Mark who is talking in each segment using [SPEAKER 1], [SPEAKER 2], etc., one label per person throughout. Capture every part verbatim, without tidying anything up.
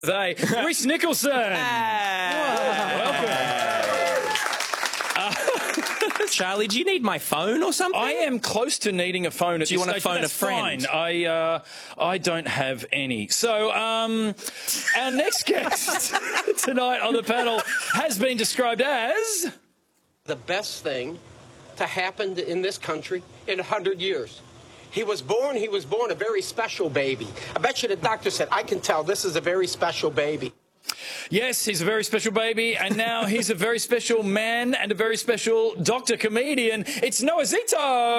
[SPEAKER 1] They, Rhys Nicholson. Welcome. Uh,
[SPEAKER 2] Charlie, do you need my phone or something?
[SPEAKER 1] I am close to needing a phone. At
[SPEAKER 2] do you
[SPEAKER 1] this
[SPEAKER 2] want to
[SPEAKER 1] stage,
[SPEAKER 2] phone a friend?
[SPEAKER 1] Fine. I uh, I don't have any. So um, our next guest tonight on the panel has been described as
[SPEAKER 3] the best thing to happen in this country in a hundred years. He was born, he was born a very special baby. I bet you the doctor said, I can tell this is a very special baby.
[SPEAKER 1] Yes, he's a very special baby, and now he's a very special man and a very special doctor comedian. It's Noah Zito!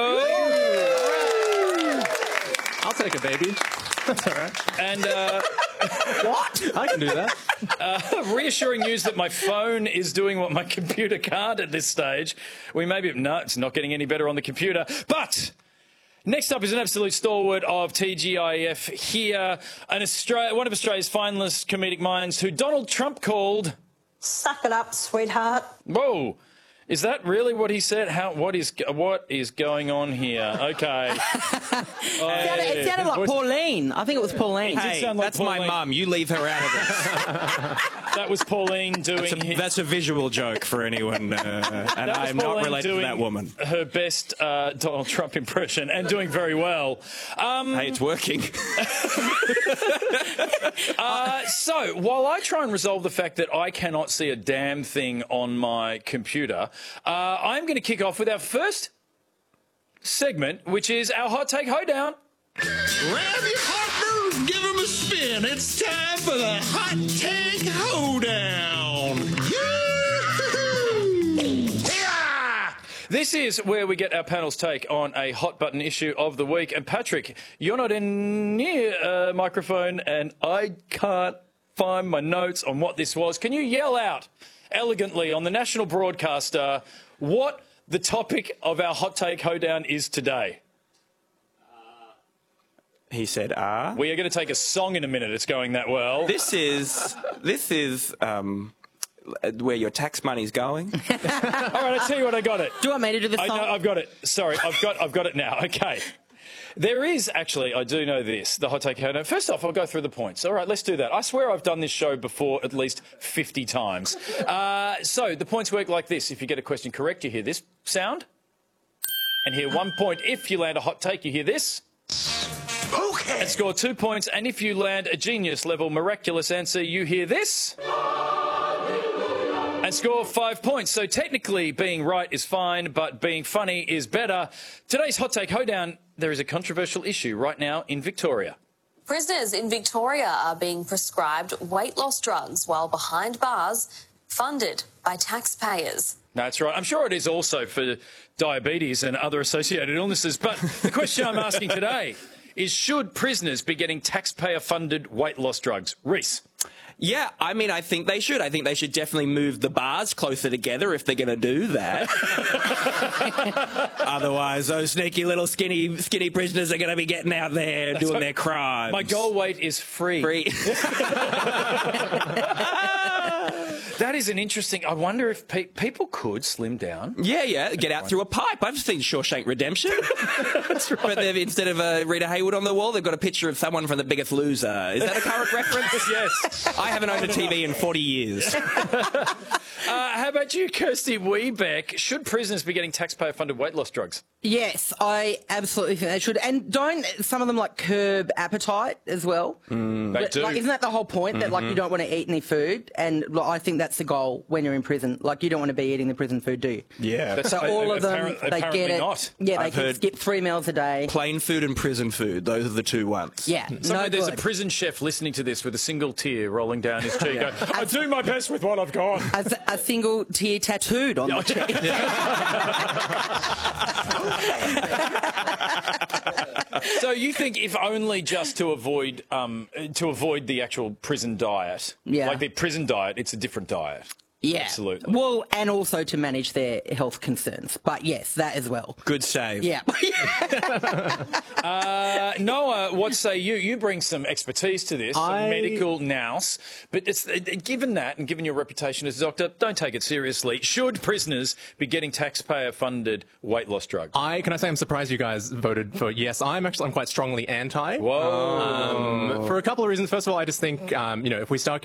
[SPEAKER 4] I'll take a baby. That's all right.
[SPEAKER 1] And, uh...
[SPEAKER 4] what? I can do that.
[SPEAKER 1] Uh, reassuring news that my phone is doing what my computer can't at this stage. We may be... No, it's not getting any better on the computer, but... Next up is an absolute stalwart of T G I F here, an Australia, one of Australia's finest comedic minds who Donald Trump called...
[SPEAKER 5] Suck it up, sweetheart.
[SPEAKER 1] Whoa. Is that really what he said? How? What is what is going on here? Okay.
[SPEAKER 6] It sounded, it sounded like Pauline. I think it was Pauline.
[SPEAKER 2] Hey,
[SPEAKER 1] sound like
[SPEAKER 2] that's
[SPEAKER 1] Pauline.
[SPEAKER 2] my mum. You leave her out of this.
[SPEAKER 1] That was Pauline doing...
[SPEAKER 2] That's a,
[SPEAKER 1] his,
[SPEAKER 2] that's a visual joke for anyone, uh, and
[SPEAKER 1] that was
[SPEAKER 2] I'm not
[SPEAKER 1] Pauline
[SPEAKER 2] related to
[SPEAKER 1] doing
[SPEAKER 2] that woman.
[SPEAKER 1] her best uh, Donald Trump impression and doing very well. Um,
[SPEAKER 2] Hey, it's working.
[SPEAKER 1] uh, so, while I try and resolve the fact that I cannot see a damn thing on my computer, uh, I'm going to kick off with our first segment, which is our Hot Take Hoedown.
[SPEAKER 7] Grab your partners, give them a spin. It's time for the Hot Take Hoedown.
[SPEAKER 1] Yeah! This is where we get our panel's take on a hot button issue of the week. And Patrick, you're not in near a microphone, and I can't find my notes on what this was. Can you yell out elegantly on the national broadcaster what the topic of our Hot Take Hoedown is today?
[SPEAKER 2] He said, "Ah."
[SPEAKER 1] We are going to take a song in a minute. It's going that well.
[SPEAKER 2] This is this is um, where your tax money's going.
[SPEAKER 1] All right, I tell you what, I got it.
[SPEAKER 6] Do you want me to do the
[SPEAKER 1] I
[SPEAKER 6] song?
[SPEAKER 1] know, I've got it. Sorry, I've got I've got it now. Okay. There is actually, I do know this, the Hot Take Hoedown. First off, I'll go through the points. All right, let's do that. I swear I've done this show before at least fifty times. Uh, so the points work like this. If you get a question correct, you hear this sound. And hear one point. If you land a hot take, you hear this.
[SPEAKER 7] Okay.
[SPEAKER 1] And score two points. And if you land a genius-level miraculous answer, you hear this. And score five points. So technically, being right is fine, but being funny is better. Today's Hot Take Hoedown, there is a controversial issue right now in Victoria.
[SPEAKER 8] Prisoners in Victoria are being prescribed weight loss drugs while behind bars, funded by taxpayers.
[SPEAKER 1] That's right. I'm sure it is also for diabetes and other associated illnesses. But the question I'm asking today is, should prisoners be getting taxpayer-funded weight loss drugs? Rhys.
[SPEAKER 2] Yeah, I mean, I think they should. I think they should definitely move the bars closer together if they're going to do that. Otherwise, those sneaky little skinny skinny prisoners are going to be getting out there
[SPEAKER 1] That's
[SPEAKER 2] doing
[SPEAKER 1] what,
[SPEAKER 2] their crimes.
[SPEAKER 1] My goal weight is free.
[SPEAKER 2] Free.
[SPEAKER 1] That is an interesting... I wonder if pe people could slim down.
[SPEAKER 2] Yeah, yeah, get out through a pipe. I've seen Shawshank Redemption.
[SPEAKER 1] That's right.
[SPEAKER 2] But they've, instead of uh, Rita Hayworth on the wall, they've got a picture of someone from The Biggest Loser. Is that a current reference?
[SPEAKER 1] Yes.
[SPEAKER 2] I haven't owned a T V in forty years.
[SPEAKER 1] Uh, how about you, Kirsty Wiebeck? Should prisoners be getting taxpayer-funded weight loss drugs?
[SPEAKER 6] Yes, I absolutely think they should. And don't some of them like curb appetite as well?
[SPEAKER 1] Mm, they do.
[SPEAKER 6] Like, isn't that the whole point? That like you don't want to eat any food? And like, I think that's the goal when you're in prison. Like you don't want to be eating the prison food, do you?
[SPEAKER 2] Yeah.
[SPEAKER 1] That's
[SPEAKER 6] So all of them,
[SPEAKER 1] apparent-
[SPEAKER 6] they
[SPEAKER 1] apparently
[SPEAKER 6] get it.
[SPEAKER 1] not.
[SPEAKER 6] Yeah, they
[SPEAKER 2] I've
[SPEAKER 6] can
[SPEAKER 2] heard-
[SPEAKER 6] skip three meals a day.
[SPEAKER 2] Plain food and prison food. Those are the two ones.
[SPEAKER 6] Yeah,
[SPEAKER 1] Somewhere
[SPEAKER 6] no
[SPEAKER 1] there's
[SPEAKER 6] good.
[SPEAKER 1] a prison chef listening to this with a single tear rolling down his cheek. Going, I do my best with what I've got.
[SPEAKER 6] a, a single tear tattooed on the cheek.
[SPEAKER 1] So you think if only just to avoid um, to avoid the actual prison diet,
[SPEAKER 6] Yeah.
[SPEAKER 1] like the prison diet, it's a different diet.
[SPEAKER 6] Yeah.
[SPEAKER 1] Absolutely.
[SPEAKER 6] Well, and also to manage their health concerns. But yes, that as well.
[SPEAKER 2] Good save.
[SPEAKER 6] Yeah.
[SPEAKER 1] Uh, Noah, what say you? You bring some expertise to this, some
[SPEAKER 4] I-
[SPEAKER 1] medical nous. But it's uh, given that and given your reputation as a doctor, don't take it seriously. Should prisoners be getting taxpayer-funded weight loss drugs?
[SPEAKER 4] I can I say I'm surprised you guys voted for yes. I'm actually I'm quite strongly anti.
[SPEAKER 1] Whoa.
[SPEAKER 4] Um, for a couple of reasons. First of all, I just think um, you know if we start